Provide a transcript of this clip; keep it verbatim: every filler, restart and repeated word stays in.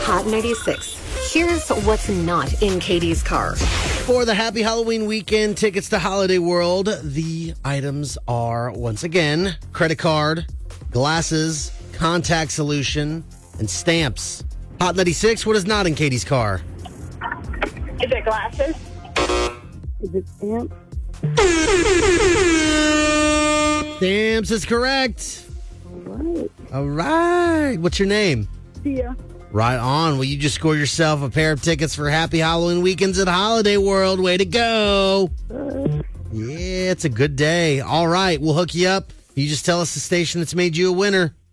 Hot ninety-six. Here's what's not in Katie's car. For the Happy Halloween weekend tickets to Holiday World, the items are, once again, credit card, glasses, contact solution, and stamps. Hot ninety-six, what is not in Katie's car? Is it glasses? Is it stamps? Stamps is correct. All right. All right. What's your name? See ya. Right on. Well, you just score yourself a pair of tickets for Happy Halloween weekends at Holiday World. Way to go. Uh, Yeah, it's a good day. All right. We'll hook you up. You just tell us the station that's made you a winner.